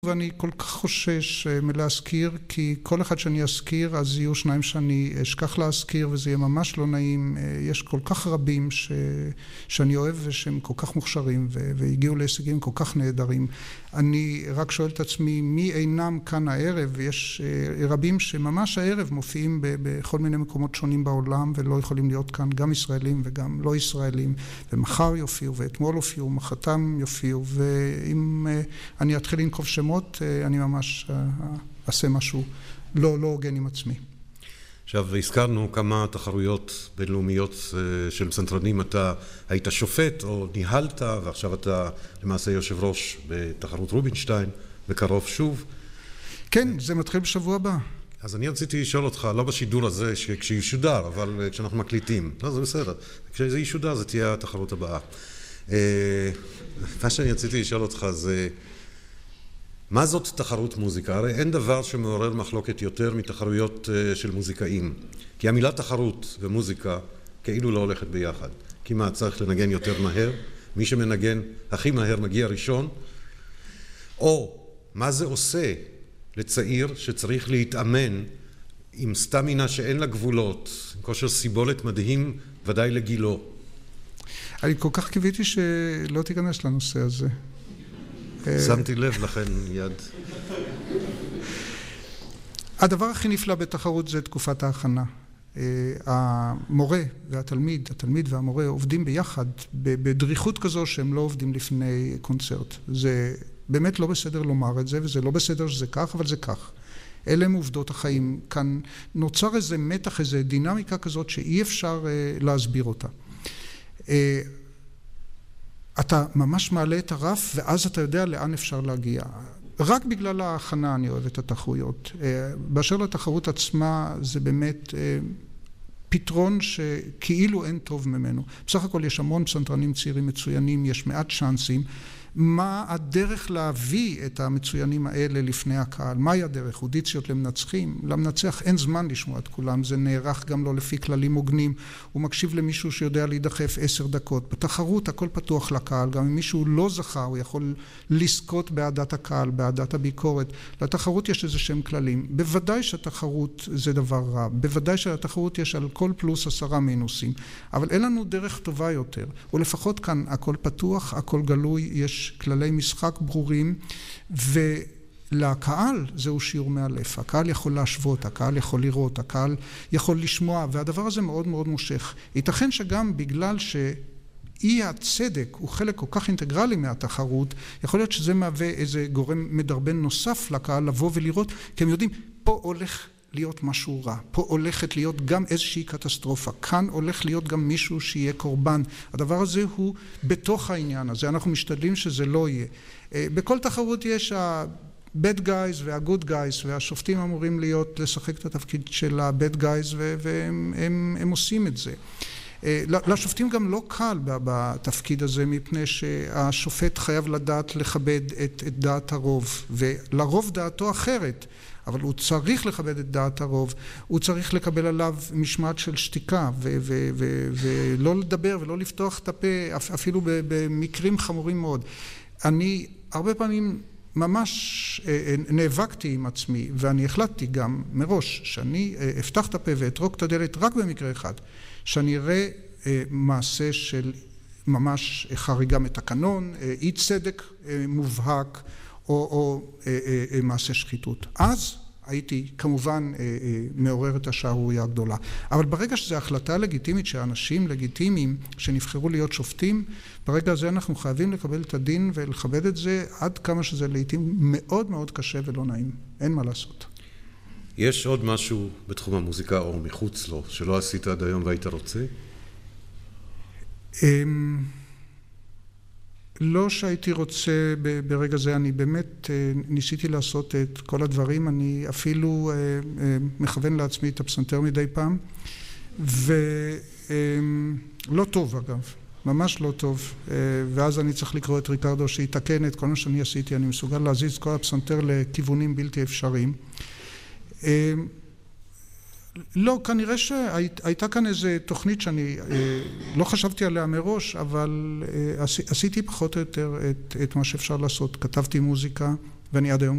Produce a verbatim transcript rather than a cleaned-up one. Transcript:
ואני כל כך חושש מלהזכיר, כי כל אחד שאני אזכיר, אז יהיו שניים שאני אשכח להזכיר, וזה יהיה ממש לא נעים. יש כל כך רבים ש... שאני אוהב ושהם כל כך מוכשרים, ו... והגיעו להישגים כל כך נהדרים. אני רק שואל את עצמי, מי אינם כאן הערב? ויש רבים שממש הערב מופיעים ב... בכל מיני מקומות שונים בעולם, ולא יכולים להיות כאן גם ישראלים וגם לא ישראלים, ומחר יופיעו, ואתמול יופיעו, מחרתם יופיעו, ואם אני אתחיל לנקוב שמות, אני ממש אעשה משהו לא, לא הוגן עם עצמי. עכשיו, הזכרנו כמה תחרויות בינלאומיות של פסנתרנים. אתה היית שופט או ניהלת, ועכשיו אתה למעשה יושב ראש בתחרות רובינשטיין, בקרוב שוב. כן, זה מתחיל בשבוע הבא. אז אני רציתי לשאול אותך, לא בשידור הזה, כשישודר, אבל כשאנחנו מקליטים. לא, זה בסדר. כשזה ישודר, זה תהיה התחרות הבאה. מה שאני רציתי לשאול אותך זה, מה זאת תחרות מוזיקה? הרי אין דבר שמעורר מחלוקת יותר מתחרויות של מוזיקאים. כי המילה תחרות ומוזיקה כאילו לא הולכת ביחד. כמעט צריך לנגן יותר מהר, מי שמנגן הכי מהר מגיע ראשון. או מה זה עושה לצעיר שצריך להתאמן עם סטמינה שאין לה גבולות, עם כושר סיבולת מדהים ודאי לגילו. אני כל כך קיוויתי שלא תיכנס לנושא הזה. שמתי לב לכן יד. הדבר הכי נפלא בתחרות זה תקופת ההכנה. המורה והתלמיד, התלמיד והמורה עובדים ביחד בדריכות כזו שהם לא עובדים לפני קונצרט. זה באמת לא בסדר לומר את זה, וזה לא בסדר שזה כך, אבל זה כך. אלה הם עובדות החיים. כאן נוצר איזה מתח, איזה דינמיקה כזאת שאי אפשר להסביר אותה. אתה ממש מעלה את הרף, ואז אתה יודע לאן אפשר להגיע. רק בגלל ההכנה אני אוהב את התחרויות. באשר לתחרות עצמה, זה באמת פתרון שכאילו אין טוב ממנו. בסך הכל יש המון פסנתרנים צעירים מצוינים, יש מעט צ'אנסים. מה הדרך להביא את המצוינים האלה לפני הקהל? מהי הדרך? אודיציות למנצחים? למנצח אין זמן לשמוע את כולם, זה נערך גם לא לפי כללים הוגנים. הוא מקשיב למישהו שיודע להידחף עשר דקות. בתחרות הכל פתוח לקהל, גם אם מישהו לא זכה, הוא יכול לזכות בעדת הקהל, בעדת הביקורת. לתחרות יש איזה שהם כללים. בוודאי שהתחרות זה דבר רע, בוודאי שהתחרות יש על כל פלוס עשרה מינוסים, אבל אין לנו דרך טובה יותר. ולפחות כאן הכל פתוח, הכל גלוי, יש כללי משחק ברורים, ולקהל זהו שיעור מאלף. הקהל יכול להשוות, הקהל יכול לראות, הקהל יכול לשמוע, והדבר הזה מאוד מאוד מושך. ייתכן שגם בגלל שאי הצדק הוא חלק כל כך אינטגרלי מהתחרות, יכול להיות שזה מהווה איזה גורם מדרבן נוסף לקהל לבוא ולראות, כי הם יודעים, פה הולך להיות משהו רע. פה הולכת להיות גם איזושהי קטסטרופה. כאן הולך להיות גם מישהו שיהיה קורבן. הדבר הזה הוא בתוך העניין הזה. אנחנו משתדלים שזה לא יהיה. בכל תחרות יש ה-bad guys וה-good guys, והשופטים אמורים להיות, לשחק את התפקיד של ה-bad guys, והם הם, הם עושים את זה. לשופטים גם לא קל בתפקיד הזה, מפני שהשופט חייב לדעת לכבד את, את דעת הרוב, ולרוב דעתו אחרת. אבל הוא צריך לכבד את דעת הרוב, הוא צריך לקבל עליו משמעת של שתיקה, ו- ו- ו- ולא לדבר ולא לפתוח את הפה, אפילו במקרים חמורים מאוד. אני הרבה פעמים ממש נאבקתי עם עצמי, ואני החלטתי גם מראש שאני אפתח את הפה ואתרוק את הדלת רק במקרה אחד, שאני אראה מעשה של ממש חריגה מתקנון, אי צדק מובהק, או, או אה, אה, מעשה שחיתות. אז הייתי כמובן אה, אה, מעורר את השערוריה הגדולה. אבל ברגע שזו החלטה לגיטימית שאנשים לגיטימיים שנבחרו להיות שופטים, ברגע הזה אנחנו חייבים לקבל את הדין ולכבד את זה עד כמה שזה לעתים מאוד מאוד קשה ולא נעים. אין מה לעשות. יש עוד משהו בתחום המוזיקה או מחוץ לו שלא עשית עד היום והיית רוצה? אה... לא שהייתי רוצה ברגע זה, אני באמת ניסיתי לעשות את כל הדברים, אני אפילו מכוון לעצמי את הפסנתר מדי פעם, ולא טוב אגב, ממש לא טוב, ואז אני צריך לקרוא את ריקרדו שיתקן את כל מה שאני עשיתי, אני מסוגל להזיז כל הפסנתר לכיוונים בלתי אפשריים. לא, כנראה שהייתה כאן איזו תוכנית שאני לא חשבתי עליה מראש, אבל עשיתי פחות או יותר את, את מה שאפשר לעשות. כתבתי מוזיקה, ואני עד היום